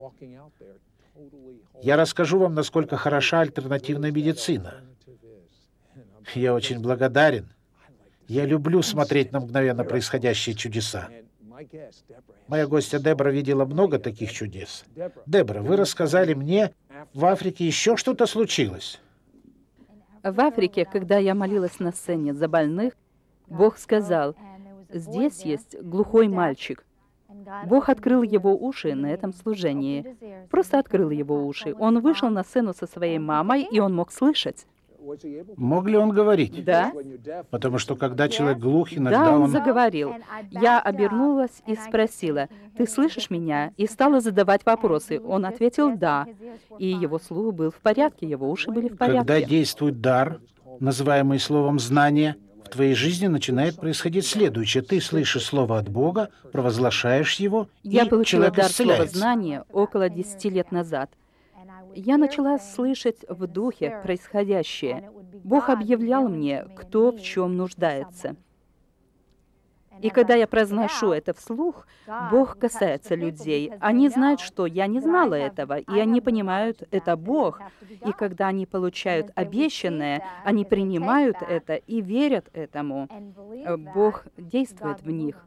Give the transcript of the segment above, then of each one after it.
Я расскажу вам, насколько хороша альтернативная медицина. Я очень благодарен. Я люблю смотреть на мгновенно происходящие чудеса. Моя гостья Дебра видела много таких чудес. Дебра, вы рассказали мне, в Африке еще что-то случилось. В Африке, когда я молилась на сцене за больных, Бог сказал, здесь есть глухой мальчик. Бог открыл его уши на этом служении. Просто открыл его уши. Он вышел на сцену со своей мамой, и он мог слышать. Мог ли он говорить? Да. Потому что когда человек глух, иногда Да, он он... заговорил. Я обернулась и спросила, «Ты слышишь меня?» И стала задавать вопросы. Он ответил «да». И его слух был в порядке, его уши были в Когда порядке. действует дар, называемый словом «знание», в твоей жизни начинает происходить следующее. Ты слышишь слово от Бога, провозглашаешь его, Я и получила человек дар слова исцеляется. знания около 10 лет назад. Я начала слышать в духе происходящее. Бог объявлял мне, кто в чем нуждается. И когда я произношу это вслух, Бог касается людей. Они знают, что я не знала этого, и они понимают, это Бог. И когда они получают обещанное, они принимают это и верят этому. Бог действует в них.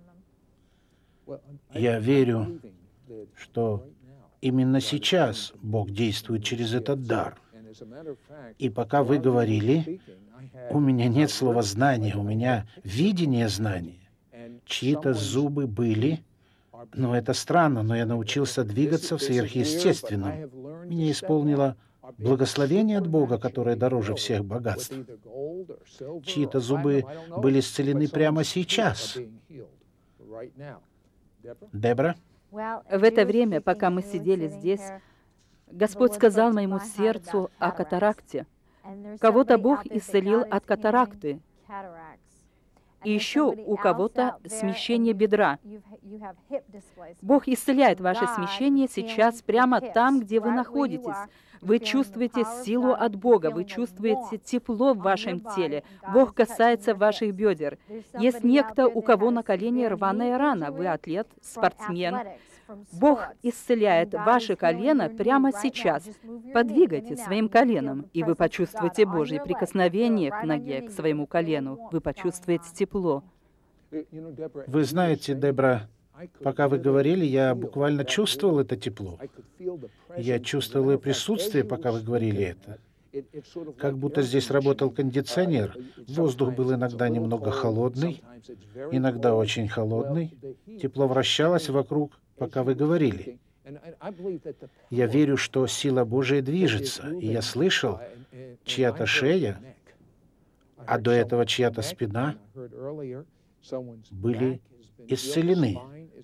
Я верю, что именно сейчас Бог действует через этот дар. И пока вы говорили, у меня нет слова «знание», у меня видение знания. Чьи-то зубы были, но это странно, но я научился двигаться в сверхъестественном. Меня исполнило благословение от Бога, которое дороже всех богатств. Чьи-то зубы были исцелены прямо сейчас. Дебра? В это время, пока мы сидели здесь, Господь сказал моему сердцу о катаракте. Кого-то Бог исцелил от катаракты. И еще у кого-то смещение бедра. Бог исцеляет ваше смещение сейчас прямо там, где вы находитесь. Вы чувствуете силу от Бога, вы чувствуете тепло в вашем теле. Бог касается ваших бедер. Есть некто, у кого на колене рваная рана. Вы атлет, спортсмен. Бог исцеляет ваше колено прямо сейчас. Подвигайте своим коленом, и вы почувствуете Божье прикосновение к ноге, к своему колену. Вы почувствуете тепло. Вы знаете, Дебра, пока вы говорили, я буквально чувствовал это тепло. Я чувствовал и присутствие, пока вы говорили это. Как будто здесь работал кондиционер. Воздух был иногда немного холодный, иногда очень холодный. Тепло вращалось вокруг, пока вы говорили. Я верю, что сила Божия движется, и я слышал, чья-то шея, а до этого чья-то спина были исцелены.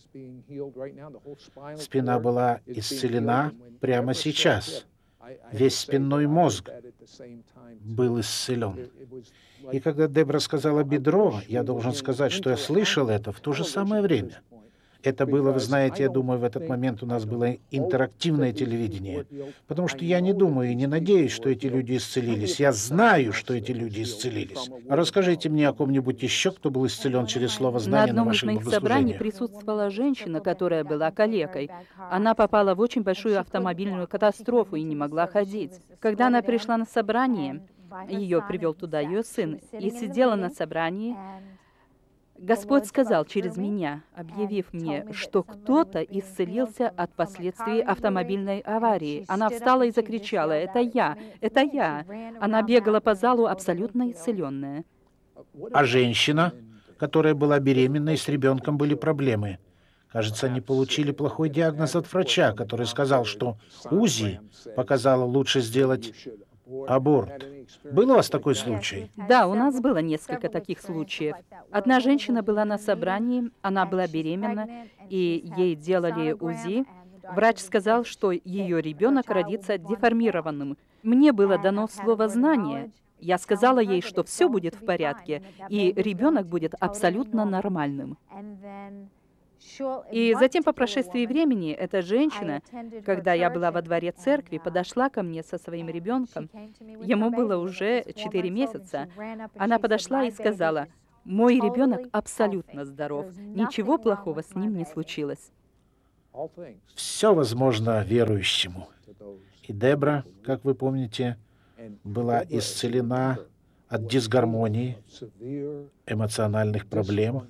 Спина была исцелена прямо сейчас. Весь спинной мозг был исцелен. И когда Дебра сказала «бедро», я должен сказать, что я слышал это в то же самое время. Это было, вы знаете, я думаю, в этот момент у нас было интерактивное телевидение. Потому что я не думаю и не надеюсь, что эти люди исцелились. Я знаю, что эти люди исцелились. Расскажите мне о ком-нибудь еще, кто был исцелен через слово На знания на одном из ваших моих собраний богослужениях. присутствовала женщина, которая была калекой. Она попала в очень большую автомобильную катастрофу и не могла ходить. Когда она пришла на собрание, ее привел туда ее сын, и сидела на собрании, Господь сказал через меня, объявив мне, что кто-то исцелился от последствий автомобильной аварии. Она встала и закричала: «Это я! Это я!» Она бегала по залу абсолютно исцеленная. А женщина, которая была беременна и с ребенком были проблемы. Кажется, они получили плохой диагноз от врача, который сказал, что УЗИ показало лучше сделать аборт. Был у вас такой случай? Да, у нас было несколько таких случаев. Одна женщина была на собрании, она была беременна, и ей делали УЗИ. Врач сказал, что ее ребенок родится деформированным. Мне было дано слово знания. Я сказала ей, что все будет в порядке, и ребенок будет абсолютно нормальным. И затем, по прошествии времени, эта женщина, когда я была во дворе церкви, подошла ко мне со своим ребенком. Ему было уже 4 месяца. Она подошла и сказала: «Мой ребенок абсолютно здоров. Ничего плохого с ним не случилось». Все возможно верующему. И Дебра, как вы помните, была исцелена от дисгармонии, эмоциональных проблем.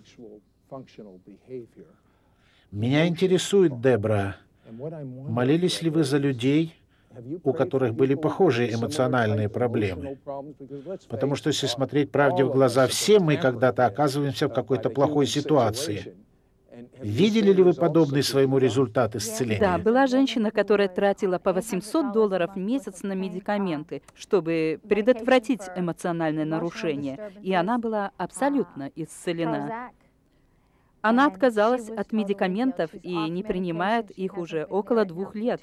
Меня интересует, Дебра, молились ли вы за людей, у которых были похожие эмоциональные проблемы? Потому что, если смотреть правде в глаза, все мы когда-то оказываемся в какой-то плохой ситуации. Видели ли вы подобный своему результат исцеления? Да, была женщина, которая тратила по $800 в месяц на медикаменты, чтобы предотвратить эмоциональное нарушение, и она была абсолютно исцелена. Она отказалась от медикаментов и не принимает их уже около 2 лет.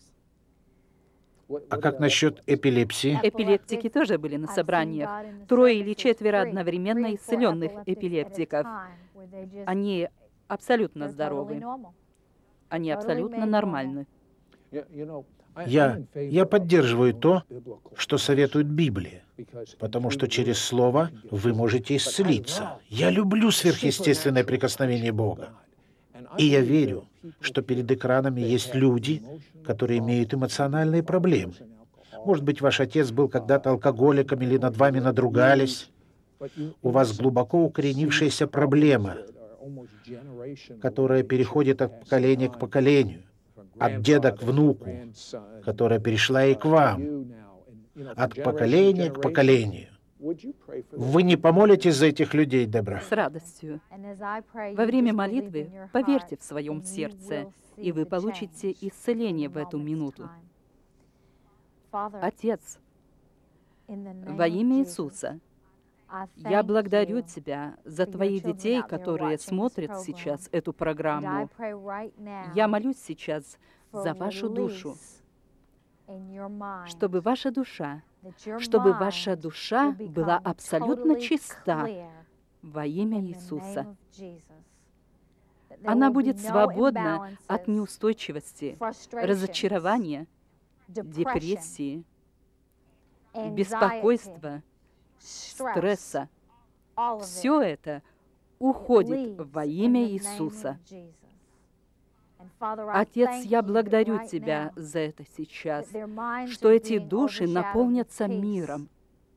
А как насчет эпилепсии? Эпилептики тоже были на собраниях. 3 или 4 одновременно исцеленных эпилептиков. Они абсолютно здоровы. Они абсолютно нормальны. Я поддерживаю то, что советует Библия, потому что через Слово вы можете исцелиться. Я люблю сверхъестественное прикосновение Бога. И я верю, что перед экранами есть люди, которые имеют эмоциональные проблемы. Может быть, ваш отец был когда-то алкоголиком или над вами надругались. У вас глубоко укоренившаяся проблема, которая переходит от поколения к поколению, от деда к внуку, которая перешла и к вам, от поколения к поколению. Вы не помолитесь за этих людей, Дебра? С радостью. Во время молитвы поверьте в своем сердце, и вы получите исцеление в эту минуту. Отец, во имя Иисуса, я благодарю Тебя за Твоих детей, которые смотрят сейчас эту программу. Я молюсь сейчас за вашу душу, чтобы ваша душа была абсолютно чиста во имя Иисуса. Она будет свободна от неустойчивости, разочарования, депрессии, беспокойства, стресса. Все это уходит во имя Иисуса. Отец, я благодарю Тебя за это сейчас, что эти души наполнятся миром,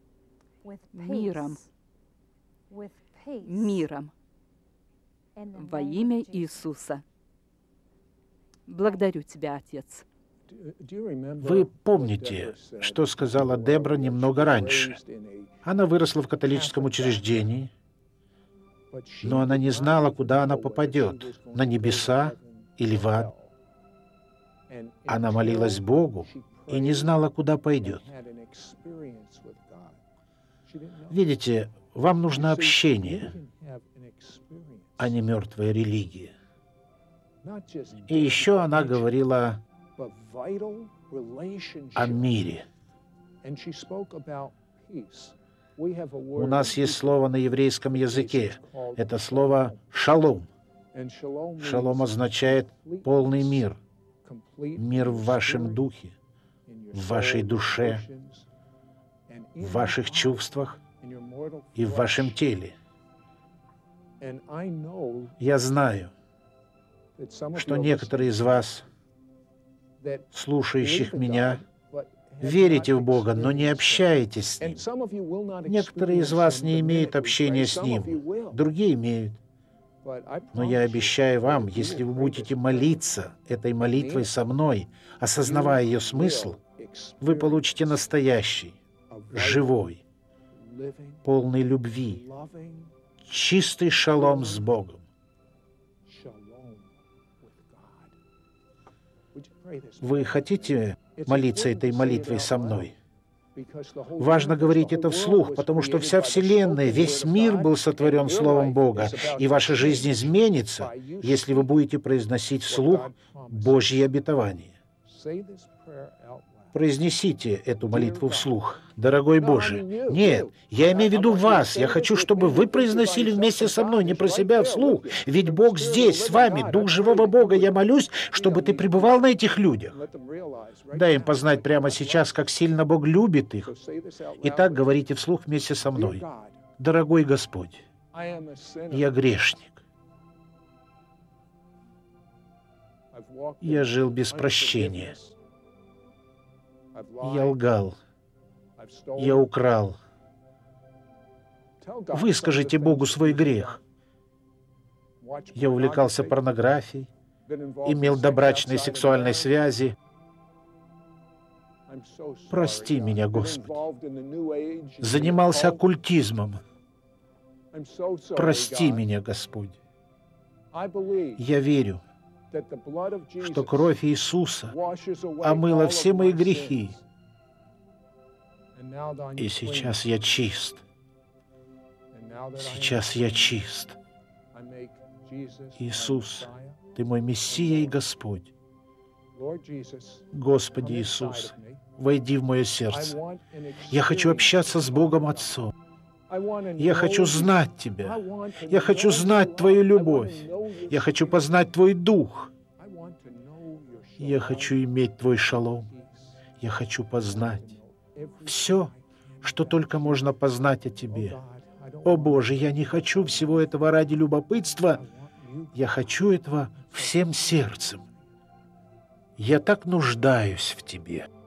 миром во имя Иисуса. Благодарю Тебя, Отец. Вы помните, что сказала Дебра немного раньше? Она выросла в католическом учреждении, но она не знала, куда она попадет, на небеса или в ад. Она молилась Богу и не знала, куда пойдет. Видите, вам нужно общение, а не мертвая религия. И еще она говорила о мире. У нас есть слово на еврейском языке. Это слово «шалом». Шалом означает полный мир. Мир в вашем духе, в вашей душе, в ваших чувствах и в вашем теле. Я знаю, что некоторые из вас, слушающих меня, верите в Бога, но не общаетесь с Ним. Некоторые из вас не имеют общения с Ним, другие имеют. Но я обещаю вам, если вы будете молиться этой молитвой со мной, осознавая ее смысл, вы получите настоящий, живой, полный любви, чистый шалом с Богом. Вы хотите молиться этой молитвой со мной? Важно говорить это вслух, потому что вся Вселенная, весь мир был сотворен Словом Бога, и ваша жизнь изменится, если вы будете произносить вслух Божьи обетования. Произнесите эту молитву вслух. Дорогой Боже, нет, я имею в виду вас. Я хочу, чтобы вы произносили вместе со мной, не про себя вслух. Ведь Бог здесь, с вами, Дух живого Бога. Я молюсь, чтобы ты пребывал на этих людях. Дай им познать прямо сейчас, как сильно Бог любит их. Итак, говорите вслух вместе со мной. Дорогой Господь, я грешник. Я жил без прощения. Я лгал. Я украл. Выскажите Богу свой грех. Я увлекался порнографией, имел добрачные сексуальные связи. Прости меня, Господи. Занимался оккультизмом. Прости меня, Господь. Я верю, что кровь Иисуса омыла все мои грехи. И сейчас я чист. Сейчас я чист. Иисус, Ты мой Мессия и Господь. Господи Иисус, войди в мое сердце. Я хочу общаться с Богом Отцом. Я хочу знать Тебя. Я хочу знать Твою любовь. Я хочу познать Твой Дух. Я хочу иметь Твой шалом. Я хочу познать все, что только можно познать о Тебе. О Боже, я не хочу всего этого ради любопытства. Я хочу этого всем сердцем. Я так нуждаюсь в Тебе.